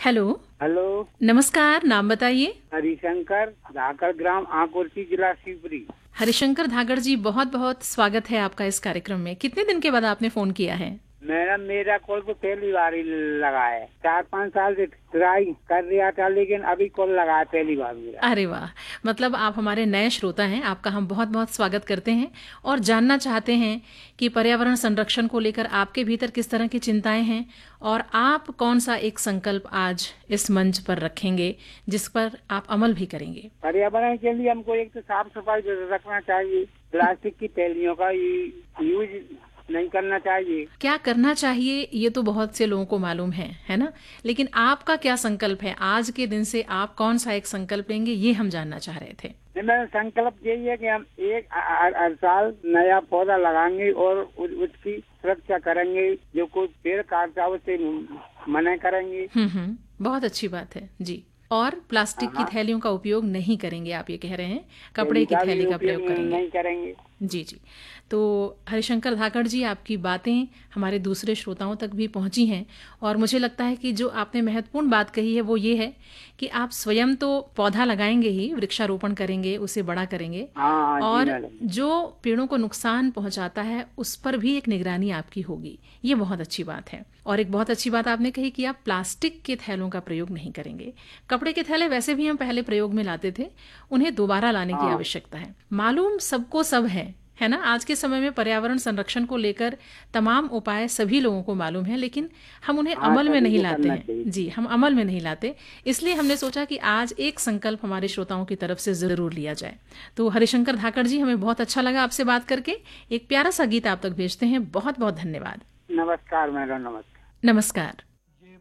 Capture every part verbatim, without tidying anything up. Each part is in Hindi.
हेलो। हेलो। नमस्कार, नाम बताइए। हरिशंकर, धाकड़ ग्राम, आकुर्सी, जिला शिवपुरी। हरिशंकर धाकड़ जी, बहुत बहुत स्वागत है आपका इस कार्यक्रम में। कितने दिन के बाद आपने फोन किया है? मेरा मेरा कॉल तो पहली बार ही लगा है। चार पाँच साल से ट्राई कर रहा था, लेकिन अभी कॉल लगा है पहली बार मेरा। अरे वाह, मतलब आप हमारे नए श्रोता हैं। आपका हम बहुत बहुत स्वागत करते हैं और जानना चाहते हैं कि पर्यावरण संरक्षण को लेकर आपके भीतर किस तरह की चिंताएं हैं और आप कौन सा एक संकल्प आज इस मंच पर रखेंगे जिस पर आप अमल भी करेंगे। पर्यावरण के लिए हमको एक तो साफ सफाई रखना चाहिए, प्लास्टिक की थैलियों का यूज नहीं करना चाहिए। क्या करना चाहिए ये तो बहुत से लोगों को मालूम है है ना, लेकिन आपका क्या संकल्प है? आज के दिन से आप कौन सा एक संकल्प लेंगे, ये हम जानना चाह रहे थे। मेरा संकल्प यही है कि हम एक हर साल नया पौधा लगाएंगे और उसकी सुरक्षा करेंगे। जो कोई पेड़ काटता है उसे मना करेंगे। हम्म हम्म बहुत अच्छी बात है जी। और प्लास्टिक की थैलियों का उपयोग नहीं करेंगे, आप ये कह रहे हैं, कपड़े की थैली का प्रयोग करेंगे। नहीं करेंगे। जी जी। तो हरिशंकर धाकड़ जी, आपकी बातें हमारे दूसरे श्रोताओं तक भी पहुंची हैं और मुझे लगता है कि जो आपने महत्वपूर्ण बात कही है वो ये है कि आप स्वयं तो पौधा लगाएंगे ही, वृक्षारोपण करेंगे, उसे बड़ा करेंगे। हाँ, और जो पेड़ों को नुकसान पहुंचाता है उस पर भी एक निगरानी आपकी होगी। ये बहुत अच्छी बात है। और एक बहुत अच्छी बात आपने कही कि आप प्लास्टिक के थैलों का प्रयोग नहीं करेंगे। कपड़े के थैले वैसे भी हम पहले प्रयोग में लाते थे, उन्हें दोबारा लाने की आवश्यकता है। मालूम सबको सब है है ना। आज के समय में पर्यावरण संरक्षण को लेकर तमाम उपाय सभी लोगों को मालूम है, लेकिन हम उन्हें हाँ, अमल में नहीं लाते हैं। जी, हम अमल में नहीं लाते। इसलिए हमने सोचा कि आज एक संकल्प हमारे श्रोताओं की तरफ से जरूर लिया जाए। तो हरिशंकर धाकड़ जी, हमें बहुत अच्छा लगा आपसे बात करके। एक प्यारा सा गीत आप तक भेजते हैं। बहुत बहुत धन्यवाद। नमस्कार मैडम। नमस्कार। नमस्कार। ये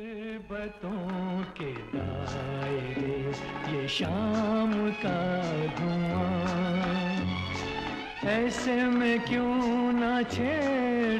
पर्वतों के दायरे, ये शाम का धुआं, ऐसे में क्यों ना छेड़